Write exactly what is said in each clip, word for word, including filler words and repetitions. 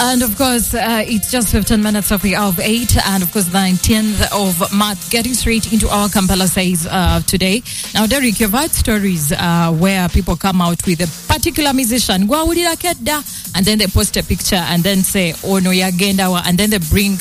And of course, uh, it's just fifteen minutes of the hour of eight, and of course, the nineteenth of March. Getting straight into our Kampala Says uh, today. Now, Derek, you've heard stories uh, where people come out with a particular musician, and then they post a picture and then say, "Oh no, yagenda," and then they bring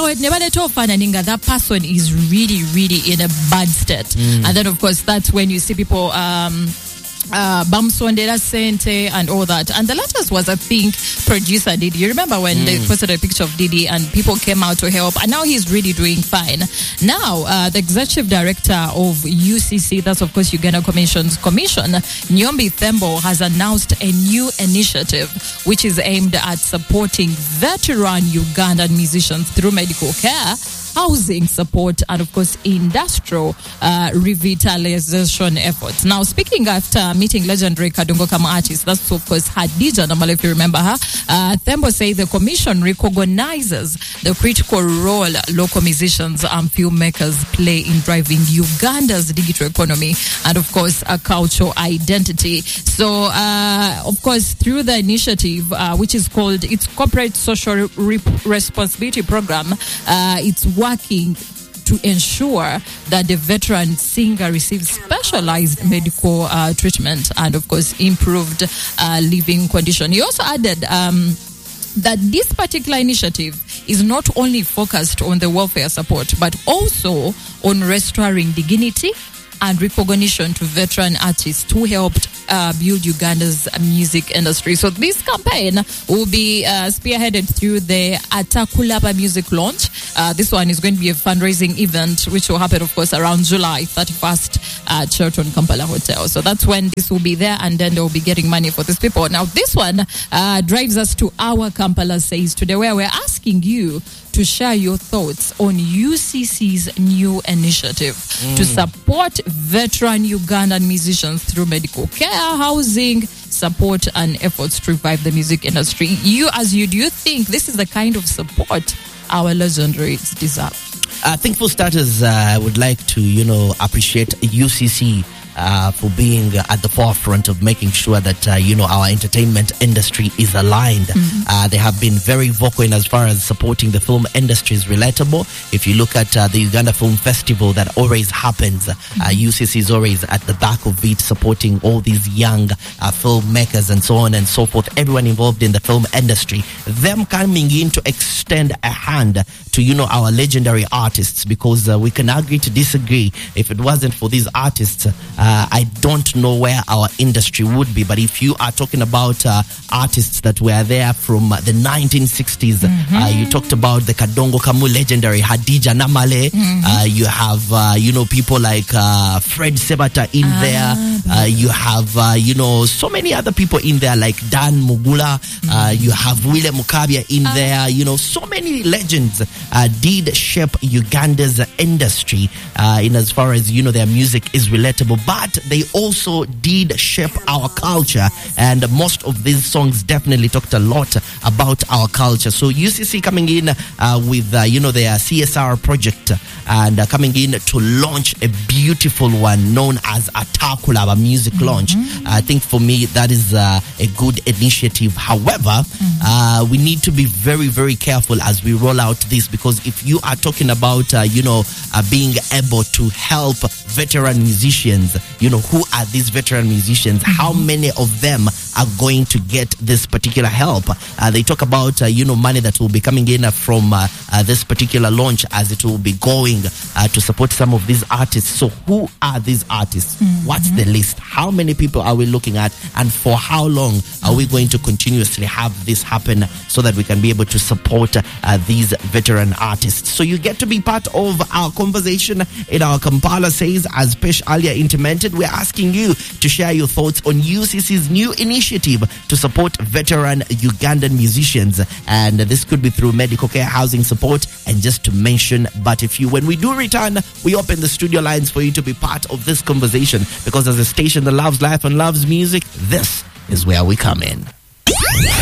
that person is really, really in a bad state, mm. and then of course that's when you see people. Um, Uh, Bamsondera Sente and all that. And the latest was, I think, producer Didi. You remember when mm. they posted a picture of Didi and people came out to help, and now he's really doing fine. Now, uh, the executive director of U C C, that's of course Uganda Commission's Commission, Nyombi Thembo, has announced a new initiative which is aimed at supporting veteran Ugandan musicians through medical care, housing support, and of course industrial uh, revitalization efforts. Now, speaking after meeting legendary Kadongo Kama artist, that's of course Hadija Namale, if you remember her, uh, Thembo say the commission recognizes the critical role local musicians and filmmakers play in driving Uganda's digital economy and of course a cultural identity. So uh, of course through the initiative uh, which is called its Corporate Social Re- Responsibility Program, uh, it's working to ensure that the veteran singer receives specialized medical uh, treatment and, of course, improved uh, living condition. He also added um, that this particular initiative is not only focused on the welfare support, but also on restoring dignity and recognition to veteran artists who helped uh, build Uganda's music industry. So this campaign will be uh, spearheaded through the Atakulaba music launch. Uh, this one is going to be a fundraising event which will happen, of course, around July thirty-first at Sheraton Kampala Hotel. So that's when this will be there, and then they will be getting money for these people. Now, this one uh, drives us to our Kampala Says today, where we're asking you to share your thoughts on U C C's new initiative mm. to support veteran Ugandan musicians through medical care, housing, support, and efforts to revive the music industry. You, as you, do you think this is the kind of support our legendaries deserve? I think for starters, uh, I would like to, you know, appreciate U C C Uh, for being uh, at the forefront of making sure that, uh, you know, our entertainment industry is aligned. Mm-hmm. Uh, they have been very vocal in as far as supporting the film industry is relatable. If you look at uh, the Uganda Film Festival that always happens, mm-hmm. uh, U C C is always at the back of it, supporting all these young uh, filmmakers and so on and so forth, everyone involved in the film industry. Them coming in to extend a hand to, you know, our legendary artists, because uh, we can agree to disagree. If it wasn't for these artists, uh, Uh, I don't know where our industry would be. But if you are talking about uh, artists that were there from uh, the nineteen sixties, mm-hmm. uh, you talked about the Kadongo Kamu legendary Hadija Namale. Mm-hmm. Uh, you have, uh, you know, people like uh, Fred Sebata in ah, there. Uh, you have, uh, you know, so many other people in there like Dan Mugula. Mm-hmm. Uh, you have William Mukabya in ah. there. You know, so many legends uh, did shape Uganda's industry uh, in as far as, you know, their music is relatable. But they also did shape our culture, and most of these songs definitely talked a lot about our culture. So U C C coming in uh, with, uh, you know, their C S R project, and uh, coming in to launch a beautiful one known as Atakulaba music mm-hmm. launch. I think for me that is uh, a good initiative. However, mm-hmm. uh, we need to be very, very careful as we roll out this, because if you are talking about, uh, you know, uh, being able to help veteran musicians, you know, who are these veteran musicians? Mm-hmm. How many of them are going to get this particular help? Uh, they talk about, uh, you know, money that will be coming in uh, from uh, uh, this particular launch, as it will be going uh, to support some of these artists. So who are these artists? Mm-hmm. What's the list? How many people are we looking at? And for how long are we going to continuously have this happen so that we can be able to support uh, these veteran artists? So you get to be part of our conversation in our Kampala Says, as Pesh earlier intimated. We're asking you to share your thoughts on U C C's new initiative to support veteran Ugandan musicians. And this could be through medical care, housing support, and just to mention. But if you, when we do return, we open the studio lines for you to be part of this conversation, because as a station that loves life and loves music, this is where we come in.